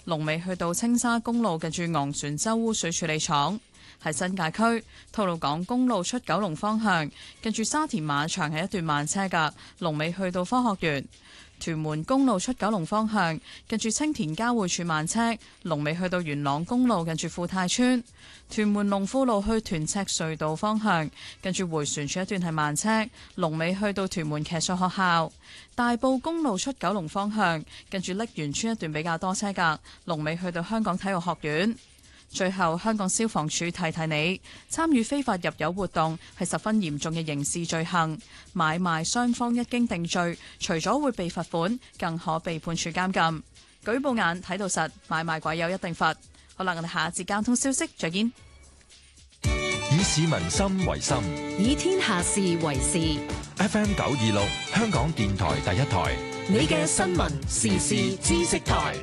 龍尾去到青沙公路近住昂船洲污水處理廠。喺新界區，吐露港公路出九龍方向，近住沙田馬場係一段慢車㗎，龍尾去到科學園。屯門公路出九龍方向，近住青田交匯處慢車，龍尾去到元朗公路近住富泰村。屯門龍富路去屯赤隧道方向，近住迴旋處一段係慢車，龍尾去到屯門騎術學校。大埔公路出九龍方向，近住瀝源村一段比較多車㗎，龍尾去到香港體育學院。最後，香港消防處提提你，參與非法入油活動係十分嚴重嘅刑事罪行。買賣雙方一經定罪，除咗會被罰款，更可被判處監禁。舉報眼睇到實，買賣鬼有一定罰。好啦，我哋下一節交通消息再見。 以市民心為心， 以天下事為事。 FM 926，香港電台第一台， 你嘅新聞時事知識台。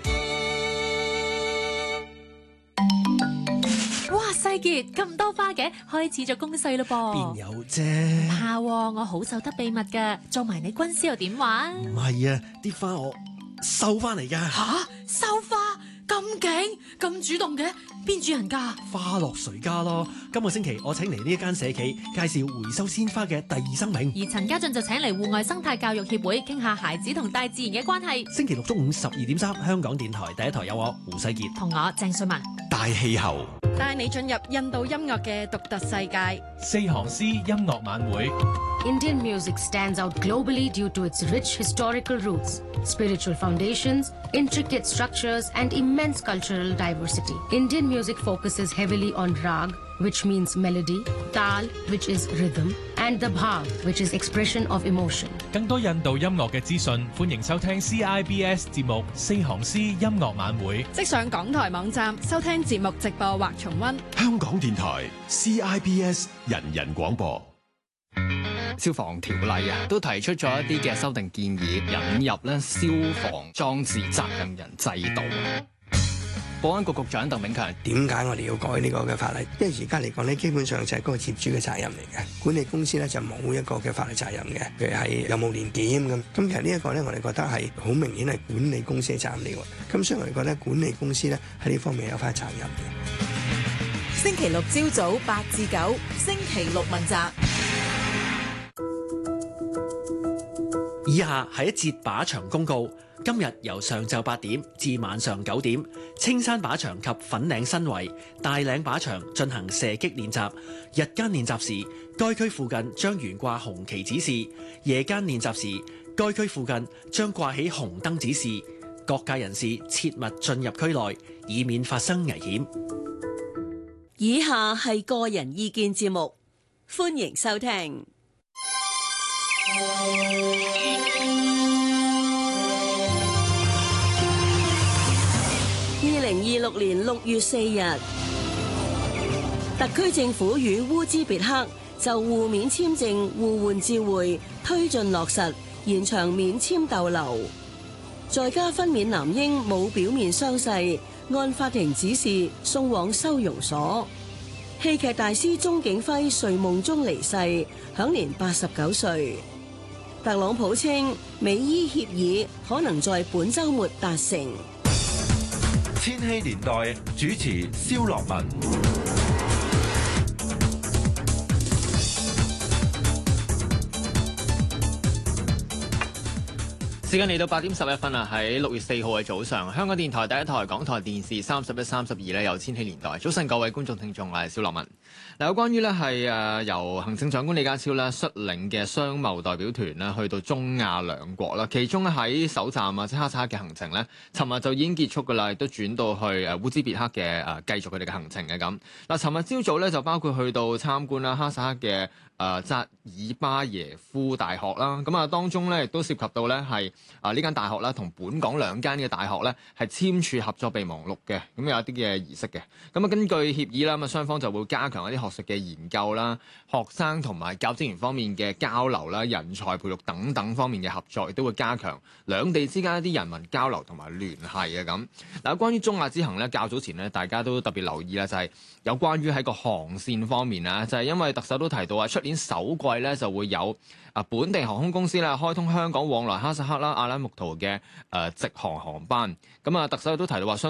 世杰，咁多花嘅，開始咗公事咯噃。 邊有啫？ 唔怕，我好守得秘密噶，做埋你軍師又點玩？ 唔係啊，啲花我收翻嚟噶。 吓，收花咁勁，咁主動嘅，邊主人家？ 花落誰家咯？今個星期我請嚟呢一間社企，介紹回收鮮花嘅第二生命。 而陳家俊就請嚟戶外生態教育協會，傾下孩子同大自然嘅關係。 星期六中午12:3，香港電台第一台有我胡世杰同我鄭瑞文。 大氣候帶你進入印度音樂嘅獨特世界。 四行詩音樂晚會。 Indian music stands out globally due to its rich historical roots, spiritual foundations, intricate structures, and immense cultural diversity. Indian music focuses heavily on rag, which means melody, tal, which is rhythm, and the bhav, which is expression of emotion. 更多印度音樂嘅資訊，歡迎收聽 CIBS 節目《四行詩音樂晚會》。 即上港台網站收聽節目直播或重溫。 香港電台 CIBS 人人廣播。 消防條例都提出咗一啲嘅修訂建議，引入消防裝置責任人制度。保安局局長鄧炳強， 點解我哋要改呢個嘅法例？因為而家嚟講呢，基本上就係嗰個業主嘅責任嚟嘅，管理公司呢就冇一個嘅法律責任嘅，譬如係有冇年檢咁。咁其實呢一個呢，我哋覺得係好明顯係管理公司嘅責任嚟喎。咁所以我哋覺得管理公司呢喺呢方面有翻責任嘅。 星期六朝早8至9，星期六問責。 以下係一節靶場公告。今日由上晝8點至晚上9點，青山靶場及粉嶺新圍、大嶺靶場進行射擊練習。日間練習時，該區附近將懸掛紅旗指示；夜間練習時，該區附近將掛起紅燈指示。各界人士切勿進入區內，以免發生危險。 以下係個人意見節目，歡迎收聽。2026年6月4日，特區政府與烏茲別克就互免簽證互換照會推進落實，延長免簽逗留。在家分娩男嬰冇表面傷勢，按法庭指示送往收容所。戲劇大師鐘景輝睡夢中離世，享年89歲。特朗普稱美伊協議可能在本週末達成。 千禧年代主持蕭樂文。 時間嚟到8點11分啦，喺6月4號嘅早上，香港電台第一台、港台電視31、32咧有千禧年代。早晨各位觀眾聽眾，我係蕭樂文。嗱，有關於咧係由行政長官李家超咧率領嘅商貿代表團咧去到中亞兩國啦，其中喺首站即哈薩克嘅行程咧，尋日就已經結束㗎啦，亦都轉到去烏茲別克嘅繼續佢哋嘅行程嘅咁。嗱，尋日朝早咧就包括去到參觀啦哈薩克嘅扎爾巴耶夫大學啦，咁啊當中咧亦都涉及到咧係呢間大學啦同本港兩間嘅大學咧係簽署合作備忘錄嘅，咁有一啲嘅儀式嘅。咁啊根據協議啦，咁啊雙方就會加強一啲學術嘅研究啦、學生同埋教職員方面嘅交流啦、人才培育等等方面嘅合作，亦都會加強兩地之間一啲人民交流同埋聯繫嘅咁。嗱，關於中亞之行咧，較早前咧大家都特別留意啦，就係有關於喺個航線方面啊，就係因為特首都提到出年首季咧就會有本地航空公司咧開通香港往來哈薩克啦、阿拉木圖嘅直航航班。咁啊，特首都提到話